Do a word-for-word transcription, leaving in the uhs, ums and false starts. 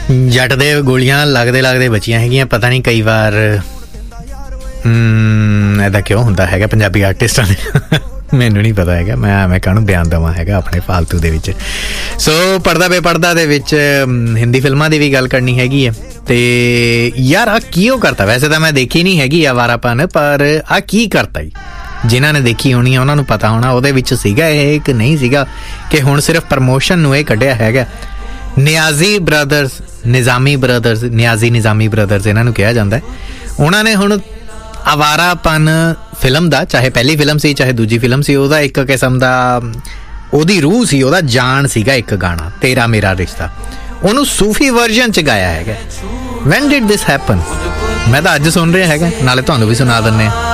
ਜੱਟ ਦੇ ਗੋਲੀਆਂ ਲੱਗਦੇ ਲੱਗਦੇ ਬਚੀਆਂ ਹੈਗੀਆਂ। ਪਤਾ ਨਹੀਂ ਕਈ ਵਾਰ ਇੱਦਾਂ ਕਿਉਂ ਹੁੰਦਾ ਹੈਗਾ ਪੰਜਾਬੀ ਆਰਟਿਸਟਾਂ ਦੇ, ਮੈਨੂੰ ਨਹੀਂ ਪਤਾ ਹੈਗਾ। ਮੈਂ ਮੈਂ ਕਾਹਨੂੰ ਬਿਆਨ ਦੇਵਾਂ ਹੈਗਾ ਆਪਣੇ ਫਾਲਤੂ ਦੇ ਵਿੱਚ। ਸੋ ਪੜਦਾ ਬੇਪੜਦਾ ਦੇ ਵਿੱਚ ਹਿੰਦੀ ਫਿਲਮਾਂ ਦੀ ਵੀ ਗੱਲ ਕਰਨੀ ਹੈਗੀ ਹੈ। ਤੇ ਯਾਰ ਆਹ ਕੀ ਉਹ ਕਰਤਾ, ਵੈਸੇ ਤਾਂ ਮੈਂ ਦੇਖੀ ਨਹੀਂ ਹੈਗੀ ਅਵਾਰਾਪਨ, ਪਰ ਆਹ ਕੀ ਕਰਤਾ ਜੀ। ਜਿਨ੍ਹਾਂ ਨੇ ਦੇਖੀ ਹੋਣੀ ਆ ਉਹਨਾਂ ਨੂੰ ਪਤਾ ਹੋਣਾ ਉਹਦੇ ਵਿੱਚ ਸੀਗਾ ਇਹ ਕਿ ਨਹੀਂ ਸੀਗਾ, ਕਿ ਹੁਣ ਸਿਰਫ ਪ੍ਰਮੋਸ਼ਨ ਨੂੰ ਇਹ ਕੱਢਿਆ ਹੈਗਾ। Niazi brothers, ਨਿਜ਼ਾਮੀ brothers, Niazi ਨਿਜ਼ਾਮੀ brothers ਇਹਨਾਂ ਨੂੰ ਕਿਹਾ ਜਾਂਦਾ। ਉਹਨਾਂ ਨੇ ਹੁਣ ਅਵਾਰਾਪਨ ਫਿਲਮ ਦਾ, ਚਾਹੇ ਪਹਿਲੀ ਫਿਲਮ ਸੀ ਚਾਹੇ ਦੂਜੀ ਫਿਲਮ ਸੀ, ਉਹਦਾ ਇੱਕ ਕਿਸਮ ਦਾ ਉਹਦੀ ਰੂਹ ਸੀ, ਉਹਦਾ ਜਾਨ ਸੀਗਾ ਇੱਕ ਗਾਣਾ ਤੇਰਾ ਮੇਰਾ ਰਿਸ਼ਤਾ, ਉਹਨੂੰ ਸੂਫੀ ਵਰਜ਼ਨ 'ਚ ਗਾਇਆ ਹੈਗਾ। Van did this happen? ਮੈਂ ਤਾਂ ਅੱਜ ਸੁਣ ਰਿਹਾ ਹੈਗਾ, ਨਾਲੇ ਤੁਹਾਨੂੰ ਵੀ ਸੁਣਾ ਦਿੰਦੇ ਹਾਂ।